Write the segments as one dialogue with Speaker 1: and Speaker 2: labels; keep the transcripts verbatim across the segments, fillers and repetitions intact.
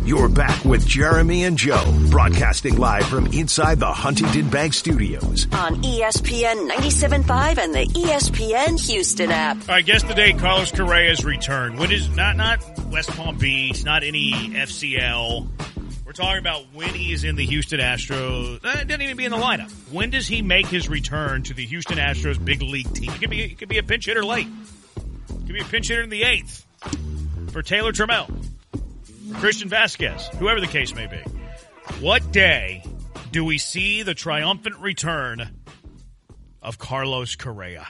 Speaker 1: You're back with Jeremy and Joe, broadcasting live from inside the Huntington Bank Studios.
Speaker 2: On E S P N ninety-seven point five and the E S P N Houston app.
Speaker 3: All right, guess the day Carlos Correa's return. When is not not West Palm Beach, not any F C L. We're talking about when he is in the Houston Astros. Uh, didn't even be in the lineup. When does he make his return to the Houston Astros big league team? It could be, it could be a pinch hitter late. It could be a pinch hitter in the eighth for Taylor Trammell, for Christian Vasquez, whoever the case may be. What day do we see the triumphant return of Carlos Correa?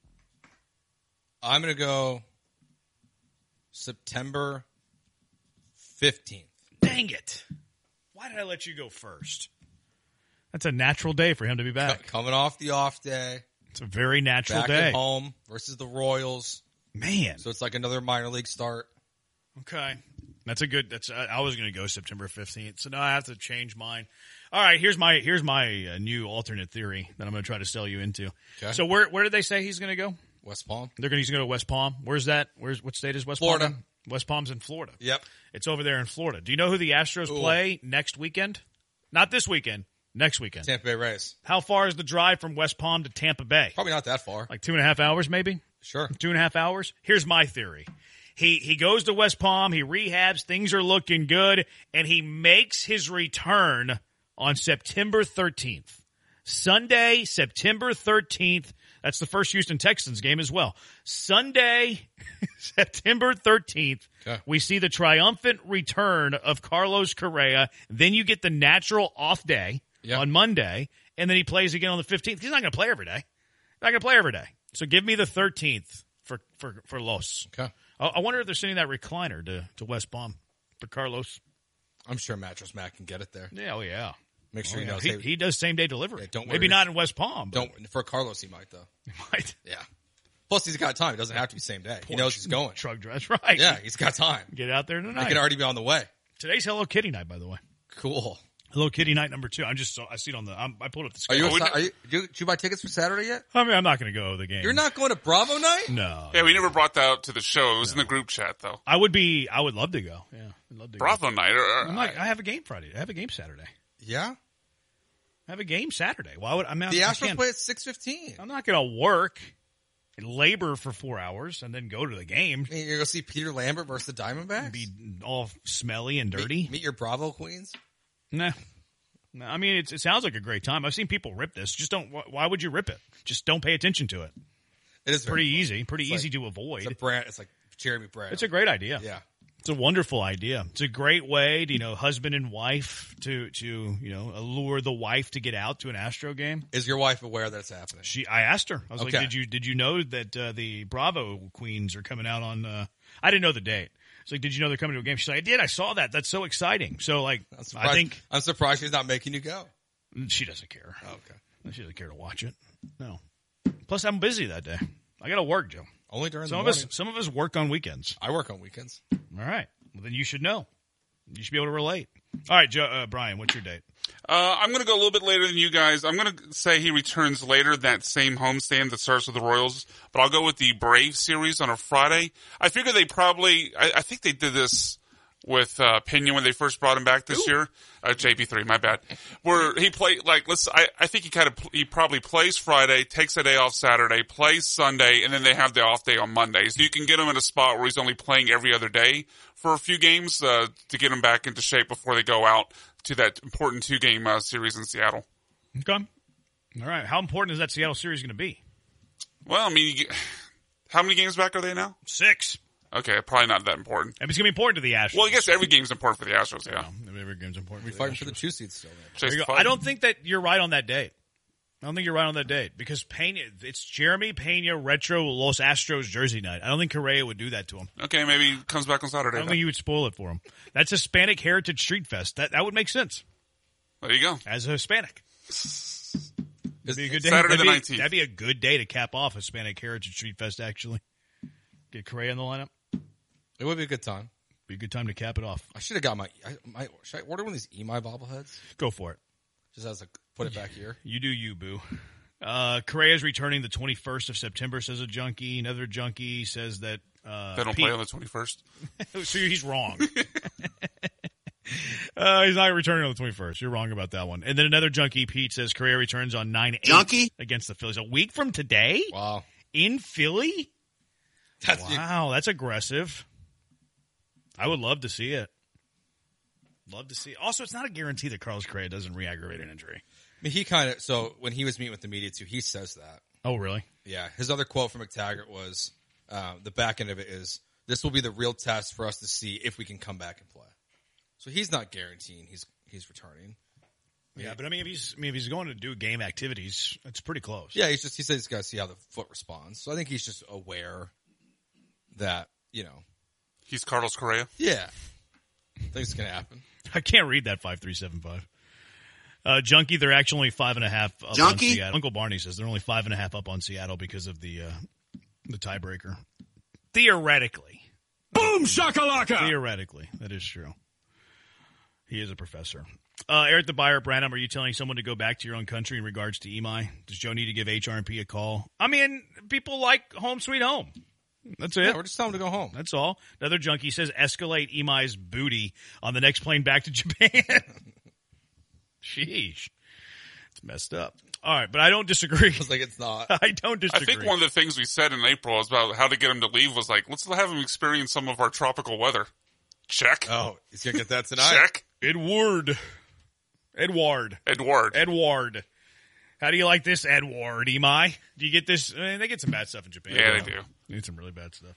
Speaker 4: I'm going to go September fifteenth.
Speaker 3: Dang it. Why did I let you go first? That's a natural day for him to be back.
Speaker 4: Coming off the off day.
Speaker 3: It's a very natural
Speaker 4: back
Speaker 3: day.
Speaker 4: at home versus the Royals.
Speaker 3: Man.
Speaker 4: So it's like another minor league start.
Speaker 3: Okay. That's a good, that's, I, I was going to go September fifteenth. So now I have to change mine. All right. Here's my, here's my uh, new alternate theory that I'm going to try to sell you into.
Speaker 4: Okay.
Speaker 3: So where, where did they say he's going to go?
Speaker 4: West Palm.
Speaker 3: They're going to, he's going to go to West Palm. Where's that? Where's, what state is West
Speaker 4: Florida.
Speaker 3: Palm? Florida. West Palm's in Florida.
Speaker 4: Yep.
Speaker 3: It's over there in Florida. Do you know who the Astros
Speaker 4: Ooh.
Speaker 3: play next weekend? Not this weekend. Next weekend.
Speaker 4: Tampa Bay Rays.
Speaker 3: How far is the drive from West Palm to Tampa Bay?
Speaker 4: Probably not that far.
Speaker 3: Like two and a half hours, maybe?
Speaker 4: Sure.
Speaker 3: Two and a half hours? Here's my theory. He he goes to West Palm, he rehabs, things are looking good, and he makes his return on September thirteenth. Sunday, September thirteenth. That's the first Houston Texans game as well. Sunday, September thirteenth,
Speaker 4: okay.
Speaker 3: We see the triumphant return of Carlos Correa. Then you get the natural off day
Speaker 4: yep.
Speaker 3: on Monday, and then he plays again on the fifteenth. He's not going to play every day. He's not going to play every day. So give me the thirteenth for, for, for Los.
Speaker 4: Okay.
Speaker 3: I, I wonder if they're sending that recliner to, to West Palm for Carlos.
Speaker 4: I'm sure Mattress Mac can get it there.
Speaker 3: Yeah, oh yeah.
Speaker 4: Make sure
Speaker 3: oh,
Speaker 4: he
Speaker 3: yeah.
Speaker 4: knows.
Speaker 3: He,
Speaker 4: hey,
Speaker 3: he does same day delivery.
Speaker 4: Yeah, don't
Speaker 3: Maybe
Speaker 4: worry.
Speaker 3: not in West Palm. But
Speaker 4: Don't for Carlos he might though.
Speaker 3: He might.
Speaker 4: Yeah. Plus he's got time. It doesn't have to be same day.
Speaker 3: Poor
Speaker 4: he knows he's going.
Speaker 3: Truck dress, right?
Speaker 4: Yeah, he's got time.
Speaker 3: Get out there tonight.
Speaker 4: He could already be on the way.
Speaker 3: Today's Hello Kitty night, by the way.
Speaker 4: Cool.
Speaker 3: Hello Kitty night number two. I'm just so I see it on the. I'm, I pulled up the.
Speaker 4: Are you,
Speaker 3: schedule.
Speaker 4: are you? Did you buy tickets for Saturday yet?
Speaker 3: I mean, I'm not going to go to the game.
Speaker 4: You're not going to Bravo night?
Speaker 3: No.
Speaker 5: Yeah, we never brought that out to the show. It was no. in the group chat, though.
Speaker 3: I would be. I would love to go. Yeah, I'd love to.
Speaker 5: Bravo
Speaker 3: go.
Speaker 5: night. Or, or,
Speaker 3: I'm like, I have a game Friday. I have a game Saturday.
Speaker 4: Yeah.
Speaker 3: I have a game Saturday. Why would I mean?
Speaker 4: The
Speaker 3: I
Speaker 4: Astros play at six fifteen.
Speaker 3: I'm not going to work and labor for four hours and then go to the game.
Speaker 4: I mean, you're going to see Peter Lambert versus the Diamondbacks?
Speaker 3: Be all smelly and dirty.
Speaker 4: Meet, meet your Bravo queens?
Speaker 3: Nah. No, I mean, it's, it sounds like a great time. I've seen people rip this. Just don't. Why would you rip it? Just don't pay attention to it.
Speaker 4: It is
Speaker 3: pretty
Speaker 4: fun.
Speaker 3: easy. Pretty
Speaker 4: it's
Speaker 3: easy
Speaker 4: like,
Speaker 3: to avoid.
Speaker 4: It's a brand. It's like Jeremy Brand.
Speaker 3: It's a great idea.
Speaker 4: Yeah,
Speaker 3: it's a wonderful idea. It's a great way to, you know, husband and wife to to you know allure the wife to get out to an Astro game.
Speaker 4: Is your wife aware that it's happening?
Speaker 3: She. I asked her. I was
Speaker 4: okay.
Speaker 3: like, did you did you know that uh, the Bravo Queens are coming out on? Uh, I didn't know the date. It's like, did you know they're coming to a game? She's like, I did. I saw that. That's so exciting. So like, I think
Speaker 4: I'm surprised she's not making you go.
Speaker 3: She doesn't care.
Speaker 4: Oh, okay.
Speaker 3: She doesn't care to watch it. No. Plus, I'm busy that day. I got to work, Joe.
Speaker 4: Only during
Speaker 3: some
Speaker 4: the
Speaker 3: of
Speaker 4: morning.
Speaker 3: us. Some of us work on weekends.
Speaker 4: I work on weekends.
Speaker 3: All right. Well, then you should know. You should be able to relate. All right, Joe, uh, Brian, what's your date?
Speaker 5: Uh, I'm going to go a little bit later than you guys. I'm going to say he returns later, that same homestand that starts with the Royals. But I'll go with the Brave series on a Friday. I figure they probably, I, I think they did this with uh, Pena when they first brought him back this Ooh. year. Uh, J P three, my bad. Where he played, like, let's, I, I think he kind of, he probably plays Friday, takes a day off Saturday, plays Sunday, and then they have the off day on Monday. So you can get him in a spot where he's only playing every other day for a few games uh, to get him back into shape before they go out to that important two-game uh, series in Seattle.
Speaker 3: Okay. All right. How important is that Seattle series going to be?
Speaker 5: Well, I mean, you get, how many games back are they now?
Speaker 3: Six.
Speaker 5: Okay, probably not that important.
Speaker 3: And it's going to be important to the Astros.
Speaker 5: Well, I guess every game's important for the Astros, yeah.
Speaker 3: No, every game's important.
Speaker 4: We're
Speaker 3: for
Speaker 4: fighting
Speaker 3: the
Speaker 4: for the two seeds still.
Speaker 3: There you go. I don't think that you're right on that date. I don't think you're right on that date because Pena, it's Jeremy Pena retro Los Astros jersey night. I don't think Correa would do that to him.
Speaker 5: Okay, maybe he comes back on Saturday.
Speaker 3: I don't
Speaker 5: then.
Speaker 3: think you would spoil it for him. That's Hispanic Heritage Street Fest. That that would make sense.
Speaker 5: There you go.
Speaker 3: As a Hispanic. That'd be a good day.
Speaker 5: Saturday
Speaker 3: that'd
Speaker 5: the
Speaker 3: be,
Speaker 5: nineteenth.
Speaker 3: That'd be a good day to cap off Hispanic Heritage Street Fest, actually. Get Correa in the lineup.
Speaker 4: It would be a good time.
Speaker 3: Be a good time to cap it off.
Speaker 4: I should have got my, I, my. Should I order one of these E M I bobbleheads?
Speaker 3: Go for it.
Speaker 4: Just as a put it back here.
Speaker 3: You do you, boo. Uh, Correa's returning the twenty-first of September, says a junkie. Another junkie says that uh,
Speaker 5: they don't
Speaker 3: Pete,
Speaker 5: play on the twenty-first.
Speaker 3: So he's wrong. Uh, he's not returning on the twenty-first. You're wrong about that one. And then another junkie, Pete, says Correa returns on nine eight
Speaker 6: Junkie?
Speaker 3: against the Phillies. A week from today?
Speaker 4: Wow.
Speaker 3: In Philly?
Speaker 4: That's
Speaker 3: wow, that's aggressive. I would love to see it. Love to see it. Also, it's not a guarantee that Carlos Correa doesn't re-aggravate an injury.
Speaker 4: I mean, he kind of, so when he was meeting with the media too, he says that.
Speaker 3: Oh, really?
Speaker 4: Yeah. His other quote from McTaggart was, uh, the back end of it is, this will be the real test for us to see if we can come back and play. So he's not guaranteeing he's he's returning.
Speaker 3: Yeah, but I mean, if he's I mean, if he's going to do game activities, it's pretty close.
Speaker 4: Yeah, he's just he says he's got to see how the foot responds. So I think he's just aware that, you know,
Speaker 5: he's Carlos Correa.
Speaker 4: Yeah, things can happen.
Speaker 3: I can't read that five three seven five. Uh, Junkie, they're actually only five and a half up
Speaker 6: Junkie?
Speaker 3: on Seattle. Uncle Barney says they're only five and a half up on Seattle because of the uh, the tiebreaker. Theoretically.
Speaker 7: Boom shakalaka!
Speaker 3: Theoretically, that is true. He is a professor. Uh, Eric the Buyer, Branham, are you telling someone to go back to your own country in regards to E M I? Does Joe need to give H R and P a call? I mean, people like home sweet home. That's it.
Speaker 4: Yeah, we're just telling him to go home.
Speaker 3: That's all. Another junkie says escalate E M I's booty on the next plane back to Japan. Sheesh. It's messed up. All right, but I don't disagree.
Speaker 4: I was like, it's not.
Speaker 3: I don't disagree.
Speaker 5: I think one of the things we said in April is about how to get him to leave was like, let's have him experience some of our tropical weather. Check.
Speaker 4: Oh, he's going to get that tonight?
Speaker 5: Check.
Speaker 3: Edward. Edward.
Speaker 5: Edward.
Speaker 3: Edward. How do you like this, Edward? E M I? Do you get this? I mean, they get some bad stuff in Japan.
Speaker 5: Yeah, they do.
Speaker 3: They get some really bad stuff.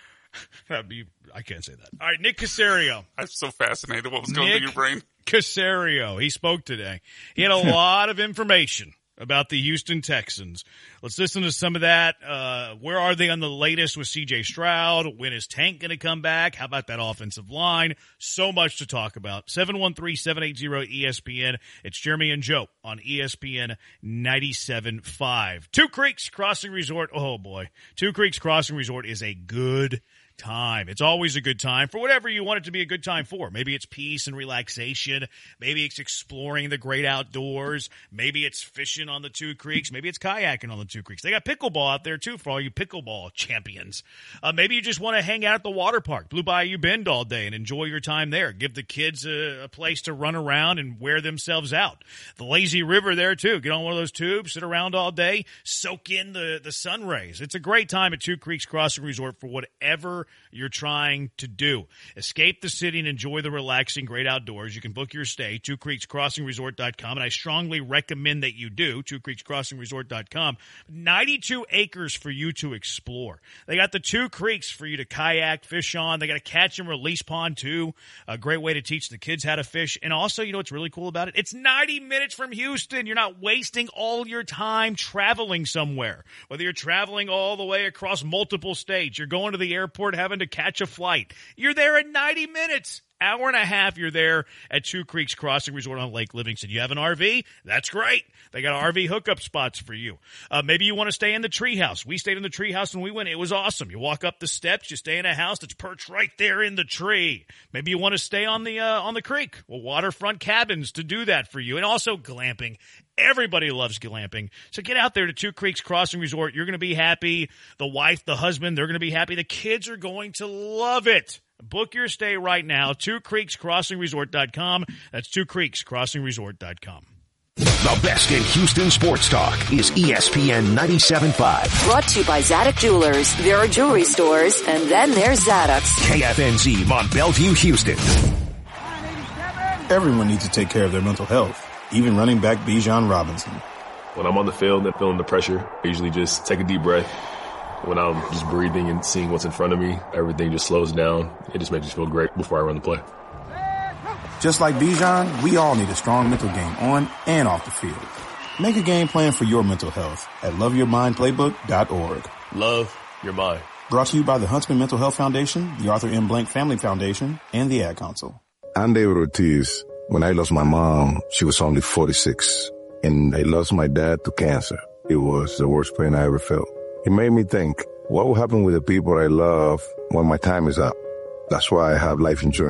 Speaker 3: That'd be, I can't say that. All right, Nick Casario.
Speaker 5: I'm so fascinated what was going
Speaker 3: Nick
Speaker 5: through your brain.
Speaker 3: Casario. He spoke today. He had a lot of information about the Houston Texans. Let's listen to some of that. Uh, where are they on the latest with C J Stroud? When is Tank going to come back? How about that offensive line? So much to talk about. seven one three, seven eight zero, E S P N. It's Jeremy and Joe on E S P N ninety-seven point five. Two Creeks Crossing Resort. Oh, boy. Two Creeks Crossing Resort is a good time. It's always a good time for whatever you want it to be a good time for. Maybe it's peace and relaxation. Maybe it's exploring the great outdoors. Maybe it's fishing on the Two Creeks. Maybe it's kayaking on the Two Creeks. They got pickleball out there too for all you pickleball champions. Uh, maybe you just want to hang out at the water park, Blue Bayou Bend all day and enjoy your time there. Give the kids a, a place to run around and wear themselves out. The lazy river there too. Get on one of those tubes, sit around all day, soak in the, the sun rays. It's a great time at Two Creeks Crossing Resort for whatever you're trying to do. Escape the city and enjoy the relaxing great outdoors. You can book your stay, two creeks crossing resort dot com, and I strongly recommend that you do, two creeks crossing resort dot com. ninety-two acres for you to explore. They got the Two Creeks for you to kayak, fish on. They got a catch and release pond too, a great way to teach the kids how to fish. And also, you know what's really cool about it? It's ninety minutes from Houston. You're not wasting all your time traveling somewhere. Whether you're traveling all the way across multiple states, you're going to the airport, having to catch a flight. You're there in ninety minutes. Hour and a half, you're there at Two Creeks Crossing Resort on Lake Livingston. You have an R V? That's great. They got R V hookup spots for you. Uh, maybe you want to stay in the treehouse. We stayed in the treehouse when we went. It was awesome. You walk up the steps, you stay in a house that's perched right there in the tree. Maybe you want to stay on the uh, on the creek. Well, waterfront cabins to do that for you. And also glamping. Everybody loves glamping. So get out there to Two Creeks Crossing Resort. You're going to be happy. The wife, the husband, they're going to be happy. The kids are going to love it. Book your stay right now, two creeks crossing resort dot com. That's two creeks crossing resort dot com.
Speaker 1: The best in Houston sports talk is E S P N ninety-seven point five.
Speaker 2: Brought to you by Zadok Jewelers. There are jewelry stores, and then there's Zadok's.
Speaker 1: K F N Z, Mont Bellevue, Houston.
Speaker 8: Everyone needs to take care of their mental health, even running back Bijan Robinson.
Speaker 9: When I'm on the field and feeling the pressure, I usually just take a deep breath. When I'm just breathing and seeing what's in front of me, everything just slows down. It just makes me feel great before I run the play.
Speaker 8: Just like Bijan, we all need a strong mental game on and off the field. Make a game plan for your mental health at love your mind playbook dot org.
Speaker 9: Love your mind.
Speaker 8: Brought to you by the Huntsman Mental Health Foundation, the Arthur M. Blank Family Foundation, and the Ad Council.
Speaker 10: I'm David Ortiz. When I lost my mom, she was only forty-six, and I lost my dad to cancer. It was the worst pain I ever felt. It made me think, what will happen with the people I love when my time is up? That's why I have life insurance.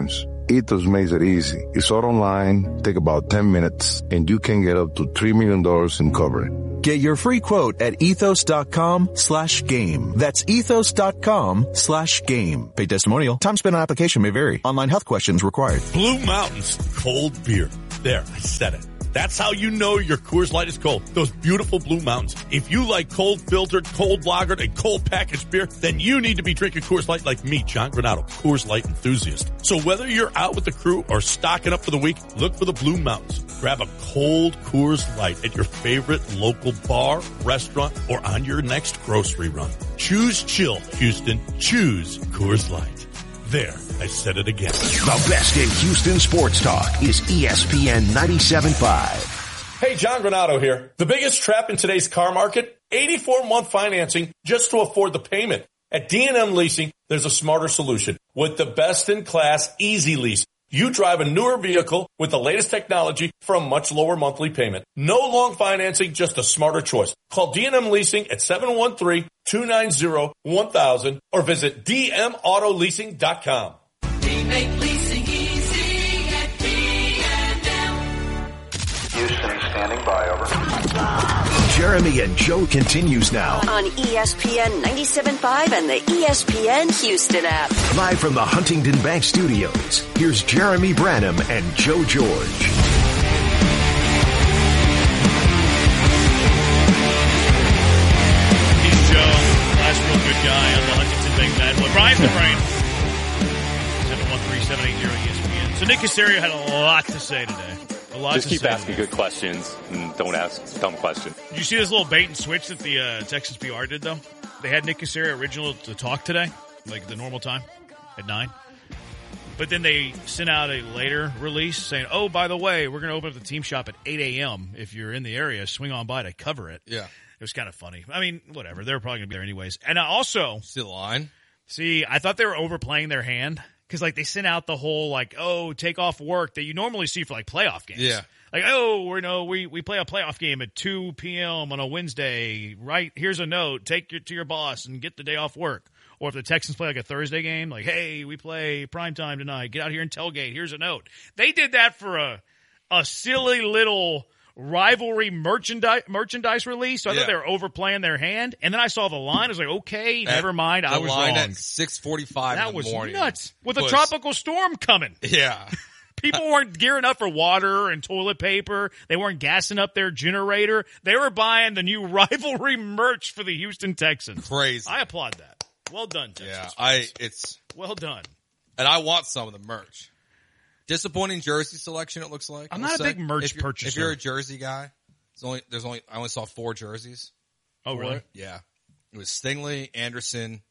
Speaker 10: Ethos makes it easy. It's all online, take about ten minutes, and you can get up to three million dollars in coverage.
Speaker 6: Get your free quote at ethos.com slash game. That's ethos.com slash game. Paid testimonial. Time spent on application may vary. Online health questions required.
Speaker 7: Blue Mountains cold beer. There, I said it. That's how you know your Coors Light is cold. Those beautiful Blue Mountains. If you like cold filtered, cold lagered, and cold packaged beer, then you need to be drinking Coors Light like me, John Granato, Coors Light enthusiast. So whether you're out with the crew or stocking up for the week, look for the Blue Mountains. Grab a cold Coors Light at your favorite local bar, restaurant, or on your next grocery run. Choose chill, Houston. Choose Coors Light. There, I said it again.
Speaker 1: The best in Houston sports talk is E S P N ninety-seven point five.
Speaker 11: Hey, John Granato here. The biggest trap in today's car market? eighty-four month financing just to afford the payment. At D and M Leasing, there's a smarter solution with the best-in-class Easy Lease. You drive a newer vehicle with the latest technology for a much lower monthly payment. No long financing, just a smarter choice. Call D and M Leasing at seven one three, two nine zero, one thousand or visit d m auto leasing dot com.
Speaker 12: We make leasing easy at D and M.
Speaker 13: Houston standing by, over.
Speaker 1: Jeremy and Joe continues now
Speaker 2: on E S P N ninety-seven point five and the E S P N Houston app.
Speaker 1: Live from the Huntington Bank Studios, here's Jeremy Branham and Joe George.
Speaker 3: He's Joe, last real good guy on the Huntington Bank Bad Boy. Brian's the brain. seven one three, seven eight zero E S P N. So Nick Caserio had a lot to say today. A lot
Speaker 14: Just
Speaker 3: to
Speaker 14: keep
Speaker 3: say
Speaker 14: asking
Speaker 3: today.
Speaker 14: good questions and don't ask dumb questions.
Speaker 3: Did you see this little bait and switch that the uh, Texas P R did, though? They had Nick Caserio original to talk today, like the normal time, at nine. But then they sent out a later release saying, oh, by the way, we're going to open up the team shop at eight a.m. If you're in the area, swing on by to cover it.
Speaker 4: Yeah.
Speaker 3: It was kind of funny. I mean, whatever. They're probably going to be there anyways. And I also...
Speaker 4: See the line?
Speaker 3: See, I thought they were overplaying their hand. Because, like, they sent out the whole, like, oh, take off work that you normally see for, like, playoff games.
Speaker 4: Yeah.
Speaker 3: Like, oh, we know we, we play a playoff game at two p.m. on a Wednesday. Right, here's a note. Take your to your boss and get the day off work. Or if the Texans play, like, a Thursday game, like, hey, we play primetime tonight. Get out here and tailgate. Here's a note. They did that for a a silly little rivalry merchandise merchandise release. So I
Speaker 4: Yeah.
Speaker 3: thought they were overplaying their hand. And then I saw the line. I was like, okay,
Speaker 4: At
Speaker 3: never mind. I
Speaker 4: the
Speaker 3: was
Speaker 4: line
Speaker 3: wrong.
Speaker 4: at six forty-five
Speaker 3: That
Speaker 4: in the
Speaker 3: was
Speaker 4: morning
Speaker 3: nuts. With a
Speaker 4: was-
Speaker 3: tropical storm coming.
Speaker 4: Yeah.
Speaker 3: People weren't gearing up for water and toilet paper. They weren't gassing up their generator. They were buying the new rivalry merch for the Houston Texans.
Speaker 4: Crazy.
Speaker 3: I applaud that. Well done, Texans.
Speaker 4: Yeah,
Speaker 3: fans.
Speaker 4: I it's
Speaker 3: well done.
Speaker 4: And I want some of the merch. Disappointing jersey selection, it looks like.
Speaker 3: I'm
Speaker 4: I'll
Speaker 3: not a
Speaker 4: say.
Speaker 3: big merch
Speaker 4: if you're,
Speaker 3: purchaser.
Speaker 4: If you're a jersey guy, it's only there's only I only saw four jerseys.
Speaker 3: Oh,
Speaker 4: for
Speaker 3: really?
Speaker 4: it. Yeah. It was Stingley, Anderson,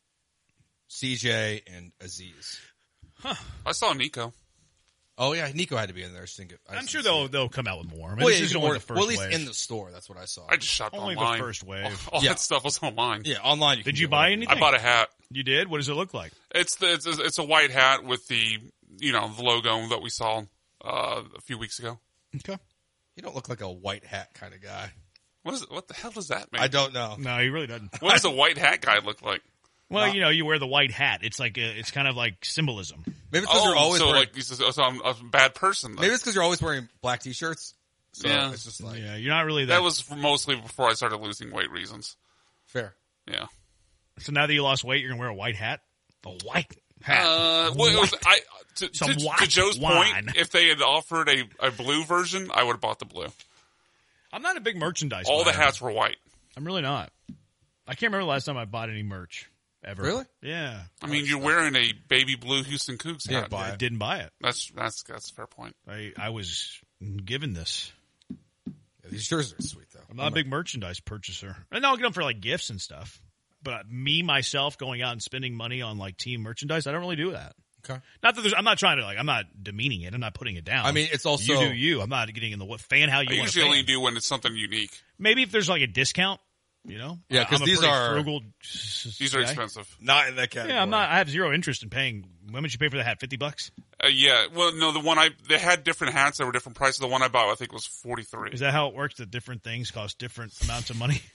Speaker 4: C J, and Aziz.
Speaker 3: Huh.
Speaker 5: I saw Nico.
Speaker 4: Oh yeah, Nico had to be in there. I just didn't get, I
Speaker 3: I'm
Speaker 4: just
Speaker 3: sure
Speaker 4: didn't see
Speaker 3: they'll
Speaker 4: it.
Speaker 3: they'll come out with more. I mean,
Speaker 4: Well,
Speaker 3: this
Speaker 4: yeah,
Speaker 3: is
Speaker 4: you
Speaker 3: only
Speaker 4: order-
Speaker 3: the first
Speaker 4: well, at least
Speaker 3: wave.
Speaker 4: in the store. That's what I saw.
Speaker 5: I just shopped
Speaker 3: Only the
Speaker 5: online.
Speaker 3: first wave.
Speaker 5: All
Speaker 4: Yeah.
Speaker 5: that stuff was online.
Speaker 4: Yeah, online. You
Speaker 3: Did
Speaker 4: can
Speaker 3: you
Speaker 4: get
Speaker 3: buy
Speaker 4: whatever.
Speaker 3: anything?
Speaker 5: I bought a hat.
Speaker 3: You did? What does it look like?
Speaker 5: It's the it's a, it's a white hat with the you know the logo that we saw uh, a few weeks ago.
Speaker 3: Okay.
Speaker 4: You don't look like a white hat kind of guy.
Speaker 5: What is it? What the hell does that mean?
Speaker 4: I don't know.
Speaker 3: No, he really doesn't.
Speaker 5: What does a white hat guy look like?
Speaker 3: Well, you know, you wear the white hat. It's like a, it's kind of like symbolism.
Speaker 4: Maybe it's because
Speaker 5: Oh,
Speaker 4: you're always
Speaker 5: so
Speaker 4: wearing.
Speaker 5: like so I'm a bad person. Then.
Speaker 4: Maybe it's because you're always wearing black t-shirts. So
Speaker 5: Yeah.
Speaker 4: it's just like
Speaker 3: Yeah, you're not really that.
Speaker 5: that was mostly before I started losing weight reasons.
Speaker 4: fair.
Speaker 5: Yeah.
Speaker 3: So now that you lost weight, you're gonna wear a white hat. The white hat.
Speaker 5: Uh, well, it was,
Speaker 3: White.
Speaker 5: I to,
Speaker 3: Some
Speaker 5: to,
Speaker 3: white
Speaker 5: to Joe's
Speaker 3: wine.
Speaker 5: point, if they had offered a, a blue version, I would have bought the blue.
Speaker 3: I'm not a big merchandise.
Speaker 5: All the
Speaker 3: buyer.
Speaker 5: hats were white.
Speaker 3: I'm really not. I can't remember the last time I bought any merch ever.
Speaker 4: Really?
Speaker 3: Yeah.
Speaker 5: I mean, you're wearing a baby blue Houston Cougs
Speaker 4: Yeah,
Speaker 5: hat.
Speaker 4: buy
Speaker 3: I
Speaker 4: it.
Speaker 3: didn't buy it.
Speaker 5: That's that's that's a fair point.
Speaker 3: I I was given this.
Speaker 4: Yeah, these jerseys are sweet though.
Speaker 3: I'm not a big merchandise purchaser. And I'll get them for like gifts and stuff. But me myself going out and spending money on like team merchandise, I don't really do that.
Speaker 4: Okay.
Speaker 3: Not that there's, I'm not trying to like, I'm not demeaning it. I'm not putting it down.
Speaker 4: I mean, it's also
Speaker 3: you do you. I'm not getting in the what fan how you
Speaker 5: I
Speaker 3: want to
Speaker 5: usually only
Speaker 3: fan.
Speaker 5: do when it's something unique.
Speaker 3: Maybe if there's like a discount, you know.
Speaker 4: Yeah,
Speaker 3: Uh,
Speaker 4: 'cause
Speaker 3: I'm a
Speaker 4: these
Speaker 3: pretty
Speaker 4: are-
Speaker 3: frugal.
Speaker 5: These are
Speaker 3: guy.
Speaker 5: expensive.
Speaker 4: not in that category.
Speaker 3: Yeah, I'm not. I have zero interest in paying. How much you pay for the hat? Fifty bucks.
Speaker 5: Uh, yeah. Well, no, the one I they had different hats that were different prices. The one I bought, I think, was forty three.
Speaker 3: Is that how it works? That different things cost different amounts of money.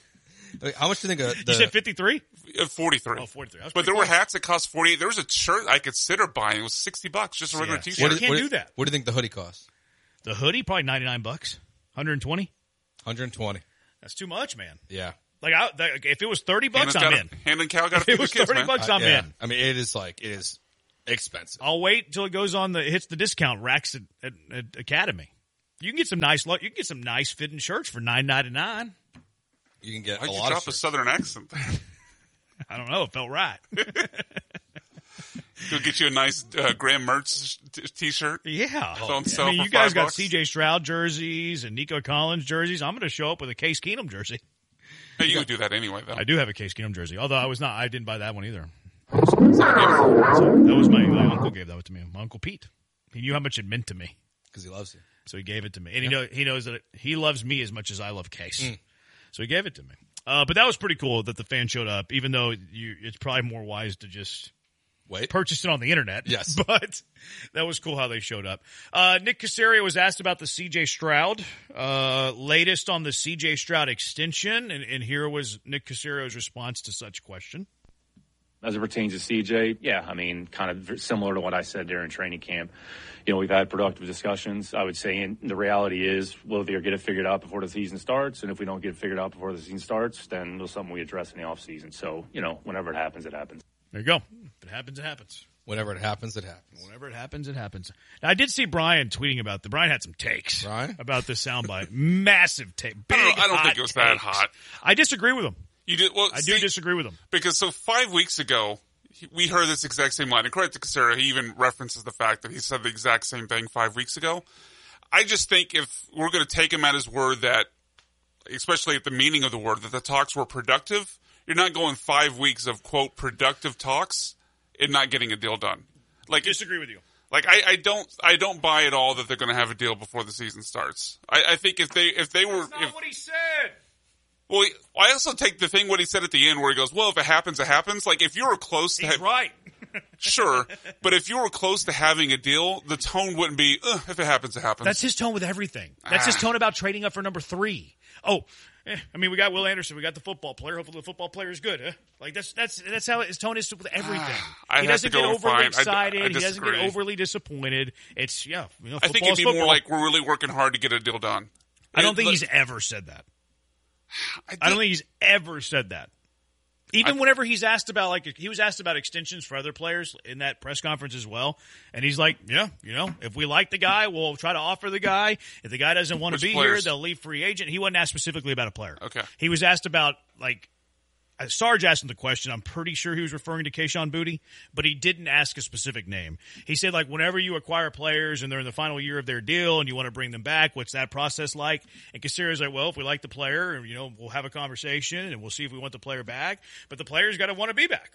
Speaker 4: Wait, how much do you think? Uh, the,
Speaker 3: you said fifty-three?
Speaker 5: Uh, forty-three.
Speaker 3: Oh, forty-three.
Speaker 5: But there were hats that cost forty-eight. There was a shirt I consider buying. It was sixty bucks, just a regular
Speaker 3: Yeah.
Speaker 5: t-shirt.
Speaker 3: What, you can't
Speaker 4: what,
Speaker 3: do that.
Speaker 4: What do you think the hoodie costs?
Speaker 3: The hoodie, probably ninety-nine bucks. one hundred twenty?
Speaker 4: one hundred twenty.
Speaker 3: That's too much, man.
Speaker 4: Yeah.
Speaker 3: Like, I, that, if it was thirty bucks,
Speaker 5: Hannah's
Speaker 3: I'm
Speaker 5: got
Speaker 3: in.
Speaker 5: A, Hannah and Cal got
Speaker 3: If
Speaker 5: a
Speaker 3: it
Speaker 5: few
Speaker 3: was
Speaker 5: kids,
Speaker 3: thirty
Speaker 5: man.
Speaker 3: bucks,
Speaker 4: Uh,
Speaker 3: I'm
Speaker 4: yeah.
Speaker 3: in.
Speaker 4: I mean, it is like, it is expensive.
Speaker 3: I'll wait until it goes on the, it hits the discount racks at, at, at Academy. You can get some nice, you can get some nice fitting shirts for nine ninety-nine.
Speaker 4: You can get
Speaker 5: Why'd
Speaker 4: a
Speaker 5: you
Speaker 4: lot
Speaker 5: drop
Speaker 4: of
Speaker 5: a
Speaker 4: shirts.
Speaker 5: southern accent there?
Speaker 3: I don't know. It felt right.
Speaker 5: Go get you a nice uh, Graham Mertz t- t-shirt.
Speaker 3: Yeah.
Speaker 5: It's on sale
Speaker 3: I mean,
Speaker 5: for
Speaker 3: you guys
Speaker 5: five
Speaker 3: got
Speaker 5: bucks.
Speaker 3: C J Stroud jerseys and Nico Collins jerseys. I'm going to show up with a Case Keenum jersey.
Speaker 5: Hey, you would do that anyway, though.
Speaker 3: I do have a Case Keenum jersey, although I was not. I didn't buy that one either. That was my, my uncle gave that to me. My Uncle Pete. He knew how much it meant to me,
Speaker 4: Because he loves you.
Speaker 3: so he gave it to me. And he know he knows that it, he loves me as much as I love Case, mm. so he gave it to me. Uh, but that was pretty cool that the fan showed up. Even though you, it's probably more wise to just
Speaker 4: Wait.
Speaker 3: purchase it on the internet.
Speaker 4: Yes.
Speaker 3: But that was cool how they showed up. Uh, Nick Caserio was asked about the C J Stroud, uh, latest on the C J Stroud extension. And, and here was Nick Caserio's response to such question.
Speaker 15: As it pertains to C J, yeah, I mean, kind of similar to what I said during training camp. You know, we've had productive discussions. I would say, and the reality is we'll either get it figured out before the season starts, and if we don't get it figured out before the season starts, then it's something we address in the offseason. So, you know, whenever it happens, it happens.
Speaker 3: There you go. If it happens, it happens.
Speaker 4: Whenever it happens, it happens.
Speaker 3: Whenever it happens, it happens. Now, I did see Brian tweeting about the. Brian had some takes
Speaker 4: Brian?
Speaker 3: about this soundbite. Massive take. Big,
Speaker 5: I don't, I don't
Speaker 3: hot
Speaker 5: think it was that
Speaker 3: takes.
Speaker 5: hot.
Speaker 3: I disagree with him.
Speaker 5: You did well.
Speaker 3: I
Speaker 5: see,
Speaker 3: do disagree with him.
Speaker 5: Because so five weeks ago, he, we heard this exact same line. And credit to Caserio, he even references the fact that he said the exact same thing five weeks ago. I just think if we're going to take him at his word that, especially at the meaning of the word, that the talks were productive, you're not going five weeks of, quote, productive talks and not getting a deal done. Like,
Speaker 3: Disagree with you.
Speaker 5: Like I, I don't, I don't buy at all that they're going to have a deal before the season starts. I, I think if they, if they were,
Speaker 3: That's not
Speaker 5: if,
Speaker 3: what he said.
Speaker 5: well, I also take the thing what he said at the end where he goes, "Well, if it happens, it happens." Like if you were close to,
Speaker 3: He's
Speaker 5: ha-
Speaker 3: right.
Speaker 5: sure, but if you were close to having a deal, the tone wouldn't be, Ugh, "If it happens, it happens."
Speaker 3: That's his tone with everything. That's his
Speaker 5: Ah.
Speaker 3: tone about trading up for number three. Oh, eh, I mean, we got Will Anderson. We got the football player. Hopefully, the football player is good. Huh? Like that's that's that's how his tone is with everything.
Speaker 5: I
Speaker 3: he
Speaker 5: have
Speaker 3: doesn't
Speaker 5: to go
Speaker 3: get
Speaker 5: and
Speaker 3: overly
Speaker 5: find- I-
Speaker 3: excited.
Speaker 5: I
Speaker 3: he doesn't get
Speaker 5: disagree.
Speaker 3: overly disappointed. It's yeah. You know,
Speaker 5: I think
Speaker 3: football's
Speaker 5: it'd be
Speaker 3: football.
Speaker 5: more like we're really working hard to get a deal done.
Speaker 3: I don't
Speaker 5: It-
Speaker 3: think
Speaker 5: look,
Speaker 3: he's ever said that.
Speaker 5: I,
Speaker 3: I don't think he's ever said that. Even
Speaker 5: I-
Speaker 3: whenever he's asked about, like, he was asked about extensions for other players in that press conference as well. And he's like, yeah, you know, if we like the guy, we'll try to offer the guy. If the guy doesn't want
Speaker 5: Which
Speaker 3: to be
Speaker 5: players?
Speaker 3: here, they'll leave free agent. He wasn't asked specifically about a player.
Speaker 5: Okay.
Speaker 3: He was asked about, like, uh, Sarge asked him the question. I'm pretty sure he was referring to Keyshawn Boutte, but he didn't ask a specific name. He said, like, whenever you acquire players and they're in the final year of their deal and you want to bring them back, what's that process like? And Caserio's like, well, if we like the player, you know, we'll have a conversation and we'll see if we want the player back. But the player's got to want to be back.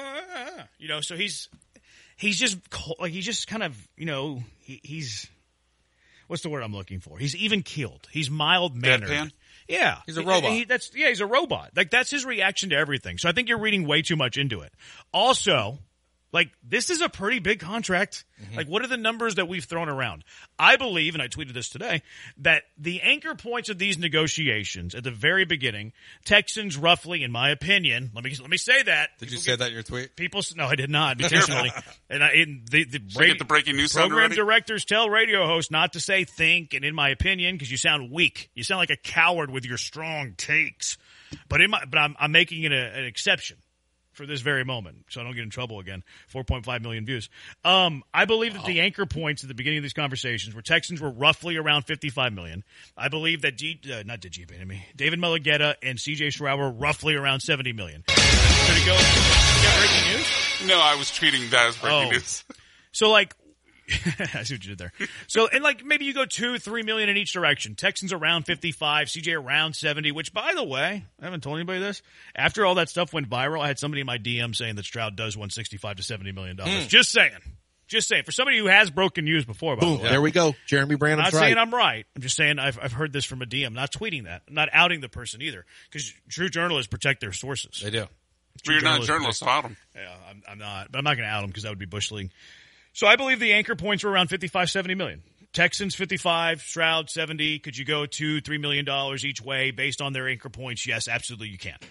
Speaker 3: You know, so he's he's just co- like he's just kind of, you know, he, he's what's the word I'm looking for? He's even keeled. He's mild mannered.
Speaker 5: Deadpan?
Speaker 3: Yeah,
Speaker 4: He's a robot.
Speaker 3: He, that's yeah, he's a robot. Like that's his reaction to everything. So I think you're reading way too much into it. Also, like this is a pretty big contract.
Speaker 4: Mm-hmm.
Speaker 3: Like what are the numbers that we've thrown around? I believe, and I tweeted this today, that the anchor points of these negotiations at the very beginning, Texans roughly, in my opinion, let me let me say that.
Speaker 4: Did you
Speaker 3: People
Speaker 4: say
Speaker 3: get-
Speaker 4: that in your tweet?
Speaker 3: People, no, I did not intentionally. and I, in the the,
Speaker 5: Should I get the breaking news sound
Speaker 3: program
Speaker 5: ready?
Speaker 3: directors tell radio hosts not to say think and in my opinion because you sound weak. You sound like a coward with your strong takes. But in my, but I'm I'm making it a, an exception for this very moment, so I don't get in trouble again. four point five million views. Um, I believe that the anchor points at the beginning of these conversations were Texans were roughly around fifty-five million. I believe that G, uh, not G, me, David Mulligetta and C J Stroud were roughly around seventy million. Did it go? You got breaking news?
Speaker 5: No, I was treating that as breaking
Speaker 3: Oh.
Speaker 5: news.
Speaker 3: So like, I see what you did there. So, and like maybe you go two, three million in each direction. Texans around fifty-five, C J around seventy, which by the way, I haven't told anybody this. After all that stuff went viral, I had somebody in my D M saying that Stroud does want sixty-five to seventy million dollars.
Speaker 16: Mm.
Speaker 3: Just saying. Just saying. For somebody who has broken news before, by
Speaker 16: Boom.
Speaker 3: the way.
Speaker 16: There we go. Jeremy
Speaker 3: I'm
Speaker 16: Branham's
Speaker 3: not
Speaker 16: right.
Speaker 3: saying I'm right. I'm just saying I've, I've heard this from a D M. I'm not tweeting that. I'm not outing the person either. Because true journalists protect their sources.
Speaker 4: They do.
Speaker 5: But you're not a journalist, so out them.
Speaker 3: Yeah, I'm, I'm not. But I'm not going to out them because that would be bush league. So I believe the anchor points were around fifty-five, seventy million. Texans fifty-five, Stroud seventy. Could you go two, three million dollars each way based on their anchor points? Yes, absolutely you can.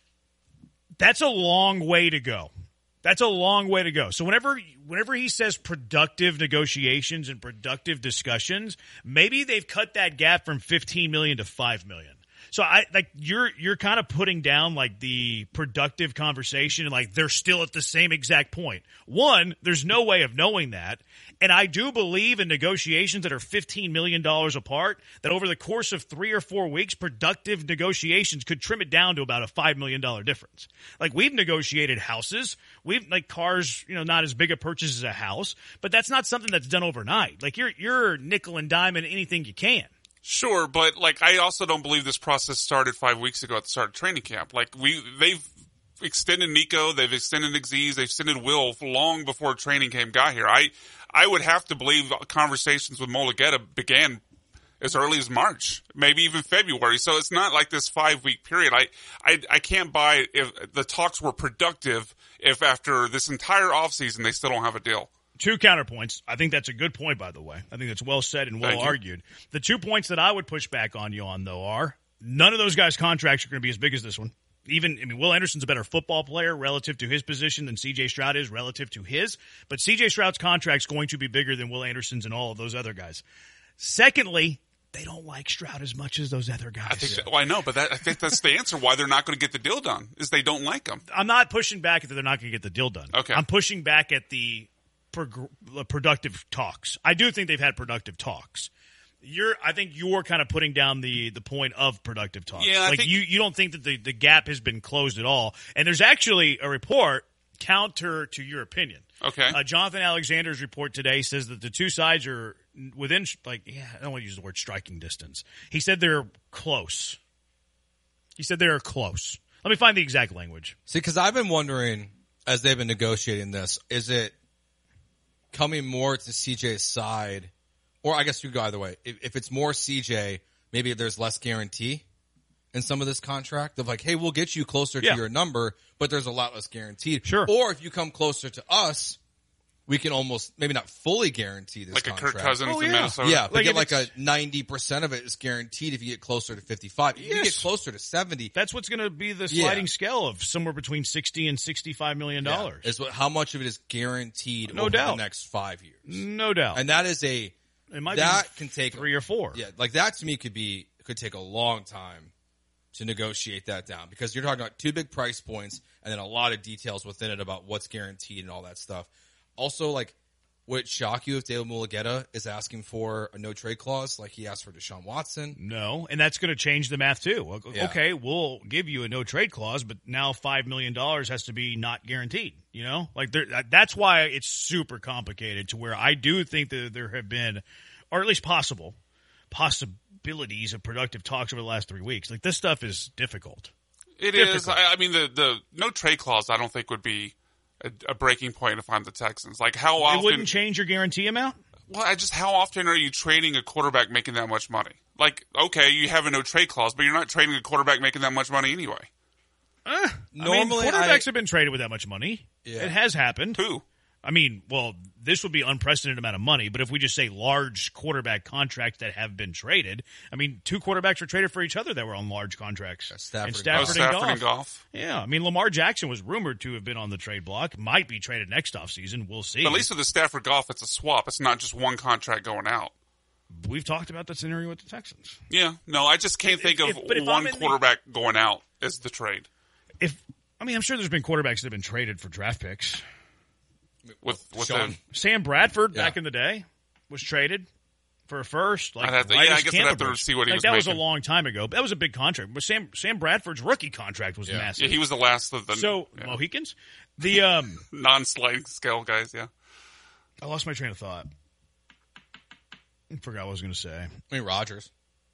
Speaker 3: That's a long way to go. That's a long way to go. So whenever whenever he says productive negotiations and productive discussions, maybe they've cut that gap from fifteen million dollars to five million dollars. So I like you're you're kind of putting down like the productive conversation and like they're still at the same exact point. One, there's no way of knowing that. And I do believe in negotiations that are fifteen million dollars apart, that over the course of three or four weeks, productive negotiations could trim it down to about a five million dollars difference. Like, we've negotiated houses. We've, like, cars, you know, not as big a purchase as a house, but that's not something that's done overnight. Like, you're, you're nickel and diamond anything you can.
Speaker 5: Sure, but, like, I also don't believe this process started five weeks ago at the start of training camp. Like, we, they've extended Nico, they've extended Azeez, they've extended Will long before training camp got here. I, I would have to believe conversations with Mulugeta began as early as March, maybe even February. So it's not like this five-week period. I, I, I can't buy if the talks were productive if after this entire offseason they still don't have a deal.
Speaker 3: Two counterpoints. I think that's a good point, by the way. I think that's well said and well argued. The two points that I would push back on you on, though, are none of those guys' contracts are going to be as big as this one. Even, I mean, Will Anderson's a better football player relative to his position than C J Stroud is relative to his, but C J Stroud's contract's going to be bigger than Will Anderson's and all of those other guys. Secondly, they don't like Stroud as much as those other guys.
Speaker 5: I think. So, well, I know, but that, I think that's the answer why they're not going to get the deal done, is they don't like him.
Speaker 3: I'm not pushing back that they're not going to get the deal done.
Speaker 5: Okay.
Speaker 3: I'm pushing back at the prog- productive talks. I do think they've had productive talks. You're, I think you're kind of putting down the, the point of productive talks.
Speaker 5: Yeah, I
Speaker 3: like
Speaker 5: think,
Speaker 3: you, you don't think that the, the gap has been closed at all. And there's actually a report counter to your opinion.
Speaker 5: Okay.
Speaker 3: Uh, Jonathan Alexander's report today says that the two sides are within, like, yeah, I don't want to use the word striking distance. He said they're close. He said they're close. Let me find the exact language.
Speaker 4: See, because I've been wondering, as they've been negotiating this, is it coming more to C J's side? Or I guess you go either way. If, if it's more C J, maybe there's less guarantee in some of this contract of like, hey, we'll get you closer
Speaker 3: Yeah.
Speaker 4: to your number, but there's a lot less guaranteed.
Speaker 3: Sure.
Speaker 4: Or if you come closer to us, we can almost, maybe not fully guarantee this
Speaker 5: like
Speaker 4: contract.
Speaker 5: a Kirk Cousins
Speaker 3: Oh,
Speaker 5: in
Speaker 3: yeah.
Speaker 5: Minnesota.
Speaker 4: Yeah, but
Speaker 3: Like,
Speaker 4: get
Speaker 3: if
Speaker 4: like a
Speaker 3: it's-
Speaker 4: ninety percent of it is guaranteed if you get closer to fifty-five. If you
Speaker 3: Yes.
Speaker 4: get closer to seventy.
Speaker 3: That's what's going to be the
Speaker 4: Yeah.
Speaker 3: sliding scale of somewhere between sixty and sixty-five million dollars.
Speaker 4: Is what, how much of it is guaranteed
Speaker 3: No
Speaker 4: over
Speaker 3: doubt.
Speaker 4: the next five years.
Speaker 3: No doubt.
Speaker 4: And that is a,
Speaker 3: It might
Speaker 4: that
Speaker 3: be
Speaker 4: can take
Speaker 3: three or four.
Speaker 4: Yeah, like that to me could be could take a long time to negotiate that down because you're talking about two big price points and then a lot of details within it about what's guaranteed and all that stuff. Also, like, would it shock you if David Mulugeta is asking for a no trade clause like he asked for Deshaun Watson?
Speaker 3: No, and that's going to change the math too. O-
Speaker 4: Yeah.
Speaker 3: Okay, we'll give you a no trade clause, but now five million dollars has to be not guaranteed. You know, like there, that- that's why it's super complicated. To where I do think that there have been, or at least possible, possibilities of productive talks over the last three weeks. Like, this stuff is difficult.
Speaker 5: It
Speaker 3: Difficult.
Speaker 5: is. I, I mean, the, the no trade clause I don't think would be a, a breaking point if I'm the Texans. Like, how often...
Speaker 3: It wouldn't change your guarantee amount?
Speaker 5: Well, I just, how often are you trading a quarterback making that much money? Like, okay, you have a no trade clause, but you're not trading a quarterback making that much money anyway.
Speaker 3: Uh,
Speaker 4: Normally,
Speaker 3: I mean, quarterbacks
Speaker 4: I-
Speaker 3: have been traded with that much money.
Speaker 4: Yeah.
Speaker 3: It has happened.
Speaker 5: Who?
Speaker 3: I mean, well, this would be unprecedented amount of money, but if we just say large quarterback contracts that have been traded, I mean, two quarterbacks were traded for each other that were on large contracts.
Speaker 4: Stafford
Speaker 3: and
Speaker 4: and
Speaker 3: Stafford,
Speaker 5: Oh,
Speaker 3: and,
Speaker 5: Stafford
Speaker 3: Goff.
Speaker 5: and Goff.
Speaker 3: Yeah, I mean, Lamar Jackson was rumored to have been on the trade block. Might be traded next offseason. We'll see.
Speaker 5: But at least with the Stafford Goff, it's a swap. It's not just one contract going out.
Speaker 3: We've talked about that scenario with the Texans.
Speaker 5: Yeah, no, I just can't
Speaker 3: If-
Speaker 5: think
Speaker 3: if-
Speaker 5: of
Speaker 3: but if
Speaker 5: one
Speaker 3: I'm in the-
Speaker 5: quarterback going out as the trade.
Speaker 3: If I mean, I'm sure there's been quarterbacks that have been traded for draft picks.
Speaker 5: With, with
Speaker 4: Sean.
Speaker 5: the,
Speaker 3: Sam Bradford
Speaker 4: Yeah.
Speaker 3: back in the day was traded for a first. Like,
Speaker 5: I'd have to-
Speaker 3: right
Speaker 5: yeah, I
Speaker 3: as
Speaker 5: guess I'd have to
Speaker 3: Campbell.
Speaker 5: see what he
Speaker 3: like,
Speaker 5: was
Speaker 3: That was a
Speaker 5: making.
Speaker 3: long time ago. That was a big contract. But Sam Sam Bradford's rookie contract was
Speaker 4: Yeah.
Speaker 3: massive.
Speaker 5: yeah, he was the last of the
Speaker 3: so
Speaker 5: yeah,
Speaker 3: Mohicans. The um,
Speaker 5: non-sliding scale guys, yeah.
Speaker 3: I lost my train of thought. I forgot what I was going to say.
Speaker 4: I mean, Rodgers.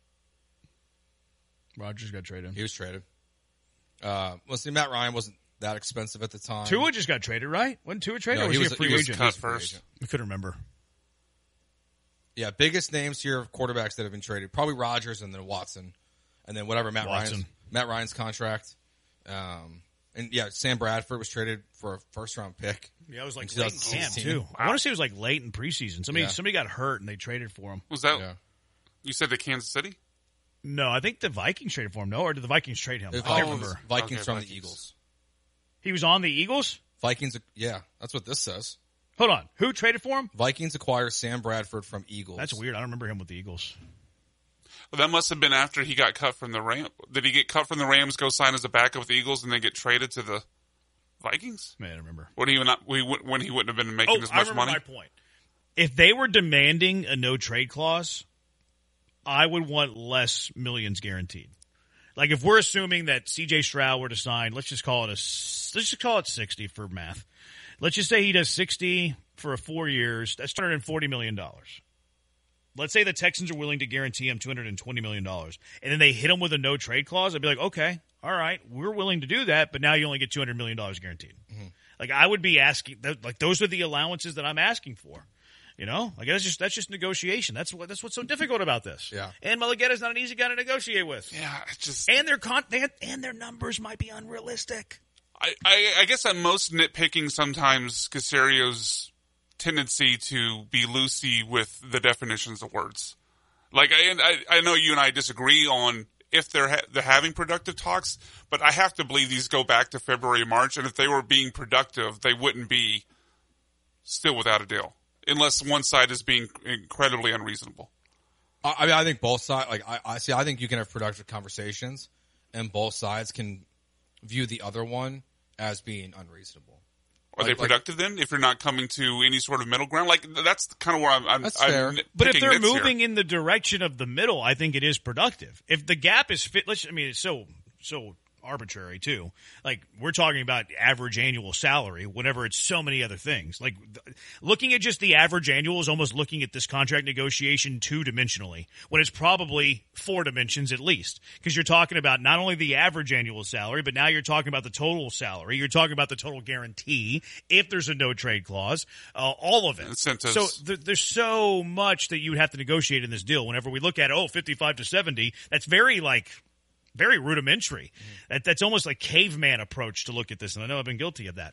Speaker 3: Rodgers got traded.
Speaker 4: He was traded. Uh, well, see, Matt Ryan wasn't that expensive at the time.
Speaker 3: Tua just got traded, right? Wasn't Tua traded?
Speaker 4: No,
Speaker 3: or was
Speaker 4: he
Speaker 3: he,
Speaker 4: was-
Speaker 3: a free
Speaker 4: he was
Speaker 3: agent?
Speaker 5: cut
Speaker 4: He's a free
Speaker 5: first.
Speaker 4: agent.
Speaker 3: I couldn't remember.
Speaker 4: Yeah, biggest names here of quarterbacks that have been traded. Probably Rodgers and then Watson. And then whatever Matt
Speaker 3: Watson.
Speaker 4: Ryan's Matt Ryan's contract. Um, And yeah, Sam Bradford was traded for a first round pick.
Speaker 3: Yeah, it was like
Speaker 4: in
Speaker 3: late in camp too.
Speaker 4: Wow.
Speaker 3: I want to say it was like late in preseason. Somebody
Speaker 4: Yeah.
Speaker 3: somebody got hurt and they traded for him.
Speaker 5: Was that?
Speaker 4: Yeah.
Speaker 5: You said the Kansas City?
Speaker 3: No, I think the Vikings traded for him. No, or did the Vikings trade him?
Speaker 4: The
Speaker 3: I can't
Speaker 4: Vikings,
Speaker 3: remember.
Speaker 4: Vikings
Speaker 5: Okay,
Speaker 4: from
Speaker 5: Vikings.
Speaker 4: the Eagles.
Speaker 3: He was on the Eagles?
Speaker 4: Vikings, yeah, that's what this says.
Speaker 3: Hold on. Who traded for him?
Speaker 4: Vikings acquire Sam Bradford from Eagles.
Speaker 3: That's weird. I don't remember him with the Eagles.
Speaker 5: Well, that must have been after he got cut from the Rams. Did he get cut from the Rams, go sign as a backup with the Eagles, and then get traded to the Vikings?
Speaker 3: Man, I don't remember.
Speaker 5: When he, not, when he wouldn't have been making
Speaker 3: Oh,
Speaker 5: as
Speaker 3: I
Speaker 5: much
Speaker 3: remember
Speaker 5: money?
Speaker 3: my point. If they were demanding a no-trade clause, I would want less millions guaranteed. Like if we're assuming that C J Stroud were to sign, let's just call it a let's just call it sixty for math. Let's just say he does sixty for a four years. That's two hundred forty million dollars. Let's say the Texans are willing to guarantee him two hundred twenty million dollars, and then they hit him with a no trade clause. I'd be like, okay, all right, we're willing to do that, but now you only get two hundred million dollars guaranteed.
Speaker 4: Mm-hmm.
Speaker 3: Like I would be asking, like those are the allowances that I'm asking for. You know, like that's just that's just negotiation. That's what that's what's so difficult about this.
Speaker 4: Yeah.
Speaker 3: And Mulligetta's not an easy guy to negotiate with.
Speaker 5: Yeah, it just
Speaker 3: and their con they, and their numbers might be unrealistic.
Speaker 5: I, I, I guess I'm most nitpicking sometimes Casario's tendency to be loosey with the definitions of words. Like, I, and I, I know you and I disagree on if they're ha- they're having productive talks, but I have to believe these go back to February, March, and if they were being productive, they wouldn't be still without a deal. Unless one side is being incredibly unreasonable.
Speaker 4: I, I mean, I think both sides, like, I, I see, I think you can have productive conversations, and both sides can view the other one as being unreasonable.
Speaker 5: Are
Speaker 4: like,
Speaker 5: they productive like, then? If you're not coming to any sort of middle ground, like that's kind of where I'm. I'm,
Speaker 4: that's
Speaker 5: I'm
Speaker 4: fair.
Speaker 3: But if they're moving
Speaker 5: here.
Speaker 3: in the direction of the middle, I think it is productive. If the gap is fit, let's. I mean, it's so so arbitrary too. Like we're talking about average annual salary, whenever it's so many other things. Like th- looking at just the average annual is almost looking at this contract negotiation two dimensionally, when it's probably four dimensions at least. Because you're talking about not only the average annual salary, but now you're talking about the total salary. You're talking about the total guarantee if there's a no trade clause, uh, all of it.
Speaker 5: Incentives.
Speaker 3: So th- there's so much that you would have to negotiate in this deal. Whenever we look at oh, fifty-five to seventy, that's very like. Very rudimentary. Mm-hmm. That, that's almost like caveman approach to look at this, and I know I've been guilty of that.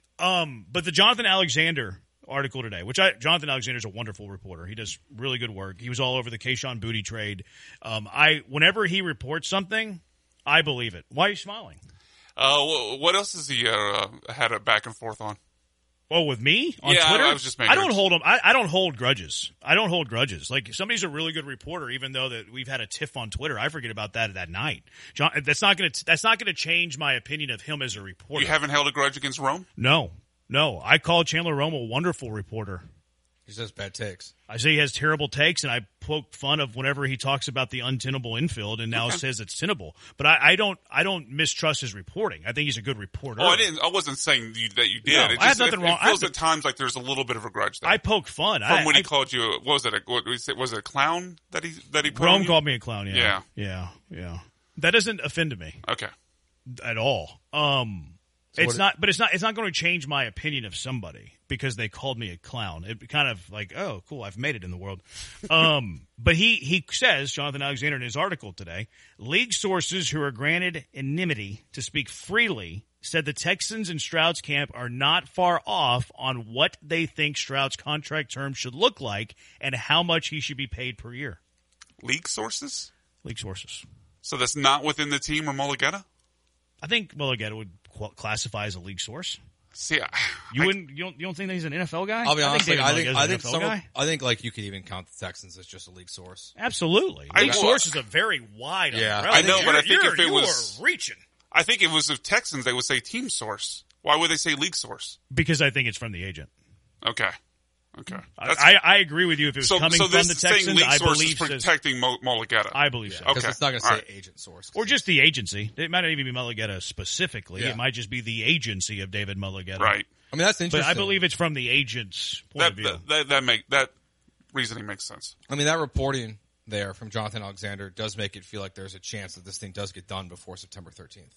Speaker 3: Um, but the Jonathan Alexander article today, which I Jonathan Alexander is a wonderful reporter. He does really good work. He was all over the Keyshawn Boutte trade. Um, I whenever he reports something, I believe it. Why are you smiling?
Speaker 5: Uh, what else has he uh, had a back and forth on?
Speaker 3: Oh, with me on
Speaker 5: yeah,
Speaker 3: Twitter?
Speaker 5: I was just making
Speaker 3: I don't hold them. I, I don't hold grudges. I don't hold grudges. Like somebody's a really good reporter, even though that we've had a tiff on Twitter. I forget about that that night. John, that's not going to. That's not going to change my opinion of him as a reporter.
Speaker 5: You haven't held a grudge against Rome?
Speaker 3: No, no. I call Chandler Rome a wonderful reporter.
Speaker 4: He says bad takes.
Speaker 3: I say he has terrible takes, and I poke fun of whenever he talks about the untenable infield, and now
Speaker 5: Okay.
Speaker 3: says it's tenable. But I, I don't. I don't mistrust his reporting. I think he's a good reporter.
Speaker 5: Oh, I didn't. I wasn't saying you, that you did.
Speaker 3: No,
Speaker 5: it just,
Speaker 3: I have nothing
Speaker 5: it,
Speaker 3: wrong.
Speaker 5: It
Speaker 3: I
Speaker 5: feels
Speaker 3: have
Speaker 5: at times like there's a little bit of a grudge there.
Speaker 3: I poke fun
Speaker 5: From
Speaker 3: I,
Speaker 5: when he
Speaker 3: I,
Speaker 5: called you, what was it? A, what was it? Was it a clown that he that he put on
Speaker 3: Rome
Speaker 5: you?
Speaker 3: called me a clown. Yeah,
Speaker 5: Yeah.
Speaker 3: yeah, yeah. That doesn't offend me.
Speaker 5: Okay.
Speaker 3: At all. Um,
Speaker 4: So
Speaker 3: it's
Speaker 4: what-
Speaker 3: not, but it's not. It's not going to change my opinion of somebody because they called me a clown. It kind of like, oh, cool, I've made it in the world. Um, but he he says, Jonathan Alexander, in his article today, league sources who are granted anonymity to speak freely said the Texans and Stroud's camp are not far off on what they think Stroud's contract terms should look like and how much he should be paid per year.
Speaker 5: League sources?
Speaker 3: League sources.
Speaker 5: So that's not within the team or Mulligetta?
Speaker 3: I think Mulligetta would qu- classify as a league source.
Speaker 5: See, I,
Speaker 3: You
Speaker 5: I-
Speaker 3: wouldn't. You don't. You don't think that he's an N F L guy?
Speaker 4: I'll be honest.
Speaker 3: I
Speaker 4: Like, I
Speaker 3: think.
Speaker 4: think.
Speaker 3: David
Speaker 4: I
Speaker 3: Mulligetta's
Speaker 4: think
Speaker 3: an
Speaker 4: some.
Speaker 3: N F L
Speaker 4: Of,
Speaker 3: guy.
Speaker 4: I think like you could even count the Texans as just a league source.
Speaker 3: Absolutely.
Speaker 5: I-
Speaker 3: League
Speaker 5: well,
Speaker 3: source is a very wide.
Speaker 4: Yeah.
Speaker 3: umbrella.
Speaker 5: I know, but I think
Speaker 3: You're-
Speaker 5: if it
Speaker 3: you
Speaker 5: was-
Speaker 3: are reaching,
Speaker 5: I think if it was of Texans, they would say team source. Why would they say league source?
Speaker 3: because I think it's from the agent.
Speaker 5: Okay. Okay.
Speaker 3: I, I, I agree with you. If it was
Speaker 5: so,
Speaker 3: coming
Speaker 5: so
Speaker 3: from
Speaker 5: this
Speaker 3: the
Speaker 5: saying
Speaker 3: Texans,
Speaker 5: league
Speaker 3: I
Speaker 5: source
Speaker 3: believe
Speaker 5: is
Speaker 3: says,
Speaker 5: protecting Mo- Mulligetta.
Speaker 3: I believe so.
Speaker 4: Because
Speaker 5: Okay.
Speaker 4: it's not going to
Speaker 5: All
Speaker 4: say
Speaker 5: right.
Speaker 4: agent source.
Speaker 3: Or just the agency. It might not even be Mulligetta specifically.
Speaker 4: Yeah.
Speaker 3: It might just be the agency of David Mulligetta.
Speaker 5: Right.
Speaker 4: I mean, that's
Speaker 3: But
Speaker 4: interesting.
Speaker 3: I believe it's from the agent's point
Speaker 5: That,
Speaker 3: of view.
Speaker 5: that, that, that, make, that reasoning makes sense.
Speaker 4: I mean, that reporting there from Jonathan Alexander does make it feel like there's a chance that this thing does get done before September thirteenth.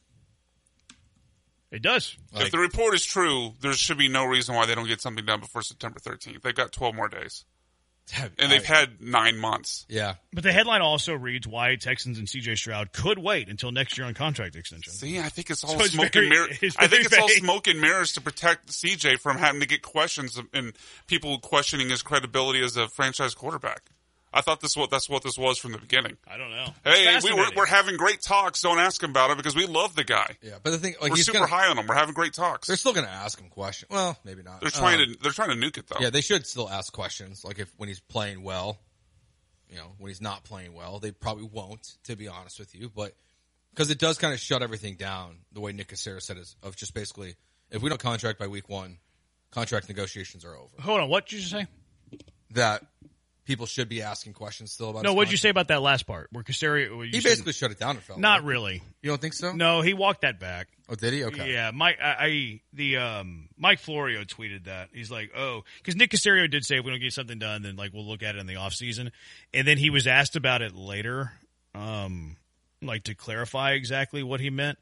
Speaker 3: It does.
Speaker 4: Like,
Speaker 5: if the report is true, there should be no reason why they don't get something done before September thirteenth. They've got twelve more days. And they've had nine months.
Speaker 4: Yeah.
Speaker 3: But the headline also reads why Texans and C J Stroud could wait until next year on contract extension.
Speaker 5: See, I think it's all
Speaker 3: So it's
Speaker 5: smoke
Speaker 3: very-
Speaker 5: and mirrors.
Speaker 3: it's
Speaker 5: I think
Speaker 3: very
Speaker 5: it's all
Speaker 3: vague.
Speaker 5: smoke and mirrors to protect C J from having to get questions and people questioning his credibility as a franchise quarterback. I thought this what that's what this was from the beginning.
Speaker 3: I don't know.
Speaker 5: Hey,
Speaker 3: It's
Speaker 5: we were,
Speaker 3: fascinating.
Speaker 5: we're having great talks. Don't ask him about it because we love the guy.
Speaker 4: Yeah, but the thing, like,
Speaker 5: we're
Speaker 4: he's
Speaker 5: super
Speaker 4: gonna-
Speaker 5: high on him. We're having great talks.
Speaker 4: They're still going to ask him questions. Well, maybe not.
Speaker 5: They're trying
Speaker 4: Um,
Speaker 5: to they're trying to nuke it though.
Speaker 4: Yeah, they should still ask questions. Like if when he's playing well, you know, when he's not playing well, they probably won't, to be honest with you. But because it does kind of shut everything down, the way Nick Cassera said is of just basically, if we don't contract by week one, contract negotiations are over.
Speaker 3: Hold on, what did you say?
Speaker 4: That people should be asking questions still about.
Speaker 3: No,
Speaker 4: his
Speaker 3: what did you
Speaker 4: contract.
Speaker 3: say about that last part? Where Casario,
Speaker 4: He basically shut it down. It felt
Speaker 3: Not
Speaker 4: like.
Speaker 3: really.
Speaker 4: You don't think so?
Speaker 3: No, he walked that back.
Speaker 4: Oh, did he? Okay.
Speaker 3: Yeah, Mike. I, I the um Mike Florio tweeted that. He's like, oh, because Nick Casario did say if we don't get something done, then like we'll look at it in the off season. And then he was asked about it later, um, like to clarify exactly what he meant.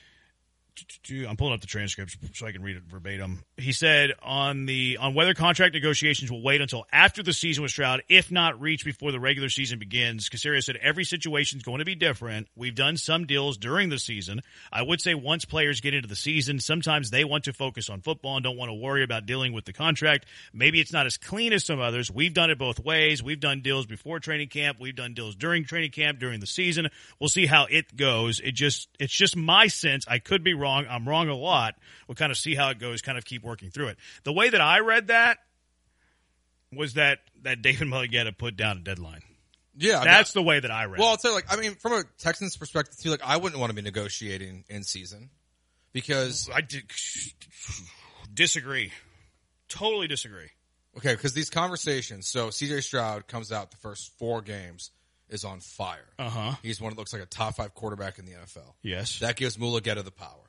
Speaker 3: I'm pulling up the transcripts so I can read it verbatim. He said on the on whether contract negotiations will wait until after the season with Stroud, if not reached before the regular season begins. Casario said every situation is going to be different. We've done some deals during the season. I would say once players get into the season, sometimes they want to focus on football and don't want to worry about dealing with the contract. Maybe it's not as clean as some others. We've done it both ways. We've done deals before training camp. We've done deals during training camp, during the season. We'll see how it goes. It just it's just my sense. I could be wrong. I'm wrong a lot. We'll kind of see how it goes, kind of keep working through it. The way that I read that was that, that David Mulugheta put down a deadline.
Speaker 4: Yeah. I
Speaker 3: That's
Speaker 4: mean,
Speaker 3: the way that I read
Speaker 4: Well,
Speaker 3: it.
Speaker 4: I'll tell you, like, I mean, from a Texans perspective, too, like, I wouldn't want to be negotiating in season because.
Speaker 3: I di- disagree. Totally disagree.
Speaker 4: Okay, because these conversations, so C J Stroud comes out the first four games, is on fire.
Speaker 3: Uh-huh.
Speaker 4: He's one that looks like a top five quarterback in the N F L.
Speaker 3: Yes.
Speaker 4: That gives Mulugheta the power.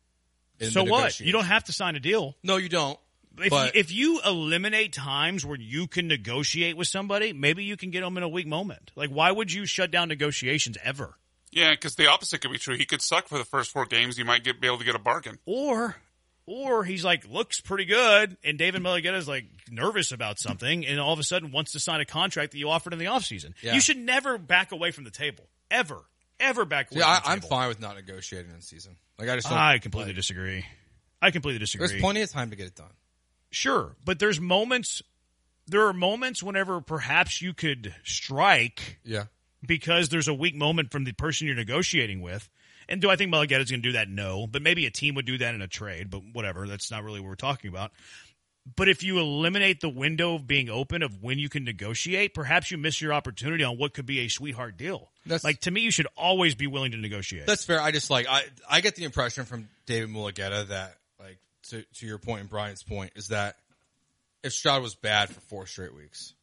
Speaker 4: in
Speaker 3: So
Speaker 4: the
Speaker 3: what?
Speaker 4: negotiation.
Speaker 3: You don't have to sign a deal.
Speaker 4: No, you don't.
Speaker 3: If,
Speaker 4: But-
Speaker 3: you, if you eliminate times where you can negotiate with somebody, maybe you can get them in a weak moment. Like, why would you shut down negotiations ever?
Speaker 5: Yeah, because the opposite could be true. He could suck for the first four games. You might get be able to get a bargain.
Speaker 3: Or, or he's like, looks pretty good, and David Mulugheta's like nervous about something, and all of a sudden wants to sign a contract that you offered in the offseason.
Speaker 4: Yeah.
Speaker 3: You should never back away from the table. Ever. Ever back away
Speaker 4: Yeah, I,
Speaker 3: from the
Speaker 4: I'm
Speaker 3: table.
Speaker 4: fine with not negotiating in season. Like I just don't.
Speaker 3: I completely
Speaker 4: like,
Speaker 3: disagree. I completely disagree.
Speaker 4: There's plenty of time to get it done.
Speaker 3: Sure, but there's moments. There are moments whenever perhaps you could strike.
Speaker 4: Yeah.
Speaker 3: Because there's a weak moment from the person you're negotiating with. And do I think Mulugheta's going to do that? No. But maybe a team would do that in a trade. But whatever. That's not really what we're talking about. But if you eliminate the window of being open of when you can negotiate, perhaps you miss your opportunity on what could be a sweetheart deal.
Speaker 4: That's,
Speaker 3: like, to me, you should always be willing to negotiate.
Speaker 4: That's fair. I just like I I get the impression from David Mulugheta that, like, to to your point and Brian's point, is that if Stroud was bad for four straight weeks,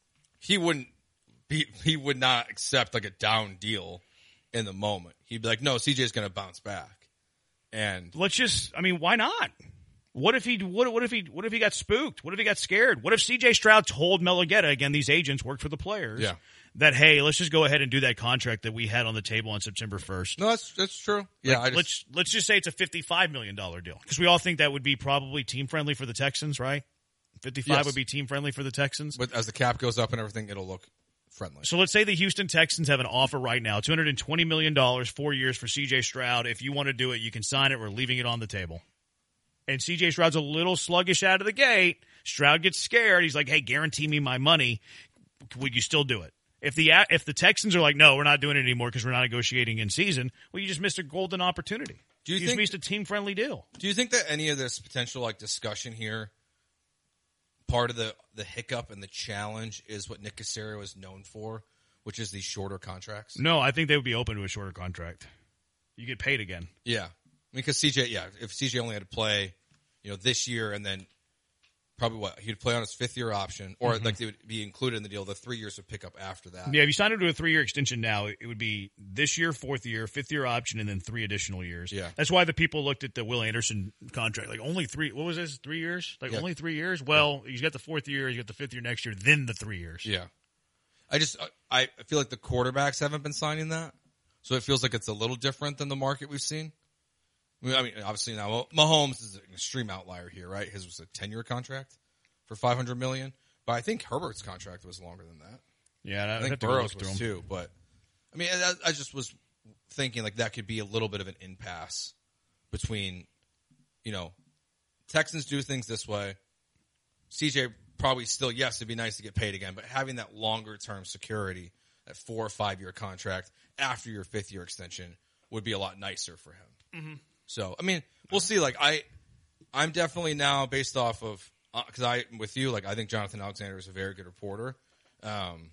Speaker 4: he wouldn't be he would not accept like a down deal in the moment. He'd be like, no, C J's going to bounce back. And
Speaker 3: let's just, I mean, why not? What if he what, what if he what if he got spooked? What if he got scared? What if C J Stroud told Mulugheta, again, these agents work for the players,
Speaker 4: Yeah.
Speaker 3: that hey, let's just go ahead and do that contract that we had on the table on September first.
Speaker 4: No, that's that's true. Yeah,
Speaker 3: Like,
Speaker 4: I just,
Speaker 3: let's let's just say it's a fifty-five million dollars deal because we all think that would be probably team friendly for the Texans, right? fifty-five
Speaker 4: Yes.
Speaker 3: would be team friendly for the Texans.
Speaker 4: but as the cap goes up and everything, it'll look friendly.
Speaker 3: So let's say the Houston Texans have an offer right now, two hundred twenty million dollars, four years for C J Stroud. If you want to do it, you can sign it. We're leaving it on the table. And C J Stroud's a little sluggish out of the gate. Stroud gets scared. He's like, hey, guarantee me my money. Would you still do it? If the if the Texans are like, no, we're not doing it anymore because we're not negotiating in season, well, you just missed a golden opportunity.
Speaker 4: Do you
Speaker 3: you
Speaker 4: think-
Speaker 3: just missed a team-friendly deal.
Speaker 4: Do you think that any of this potential like discussion here, part of the the hiccup and the challenge is what Nick Casario is known for, which is these shorter contracts?
Speaker 3: No, I think they would be open to a shorter contract. You get paid again.
Speaker 4: Yeah, I mean, because C J, yeah, if C J only had to play, you know, this year and then probably what he'd play on his fifth year option, or
Speaker 3: Mhm.
Speaker 4: like they would be included in the deal. The three years would pick up after that.
Speaker 3: Yeah, if you signed him to a three-year extension now, it would be this year, fourth year, fifth year option, and then three additional years.
Speaker 4: Yeah.
Speaker 3: That's why the people looked at the Will Anderson contract. Like, only three, what was this, three years? Like,
Speaker 4: Yeah.
Speaker 3: only three years? Well, he's got the fourth year, he's got the fifth year next year, then the three years.
Speaker 4: Yeah. I just I I feel like the quarterbacks haven't been signing that, so it feels like it's a little different than the market we've seen. I mean, I mean, obviously now Mahomes is an extreme outlier here, right? His was a ten-year contract for five hundred million dollars. But I think Herbert's contract was longer than that.
Speaker 3: Yeah,
Speaker 4: I
Speaker 3: I'd
Speaker 4: think
Speaker 3: have to go
Speaker 4: Burrow's
Speaker 3: look through
Speaker 4: was
Speaker 3: them.
Speaker 4: too. But I mean, I, I just was thinking like that could be a little bit of an impasse between, you know, Texans do things this way. C J probably still, yes, it'd be nice to get paid again, but having that longer term security, that four or five year contract after your fifth year extension would be a lot nicer for him.
Speaker 3: Mm-hmm.
Speaker 4: So, I mean, we'll see. Like, I, I'm definitely now based off of, because I, with you, like, I think Jonathan Alexander is a very good reporter. Um,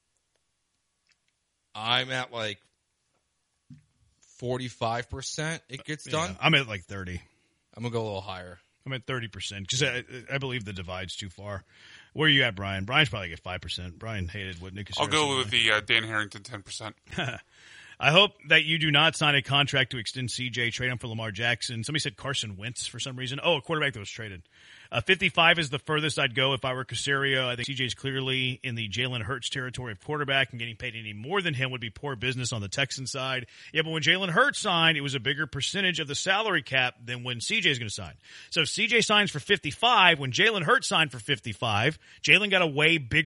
Speaker 4: I'm at like forty-five percent it gets
Speaker 3: Yeah,
Speaker 4: done.
Speaker 3: I'm at like thirty.
Speaker 4: I'm going to go a little higher.
Speaker 3: I'm at thirty percent because I, I believe the divide's too far. Where are you at, Brian? Brian's probably at five percent. Brian hated what Nick
Speaker 5: I'll go with the uh, Dan Harrington ten percent.
Speaker 3: I hope that you do not sign a contract to extend C J, trade him for Lamar Jackson. Somebody said Carson Wentz for some reason. Oh, a quarterback that was traded. Uh, fifty-five is the furthest I'd go if I were Caserio. I think C J's clearly in the Jalen Hurts territory of quarterback, and getting paid any more than him would be poor business on the Texan side. Yeah, but when Jalen Hurts signed, it was a bigger percentage of the salary cap than when C J's going to sign. So if C J signs for fifty-five, when Jalen Hurts signed for fifty-five, Jalen got a way bigger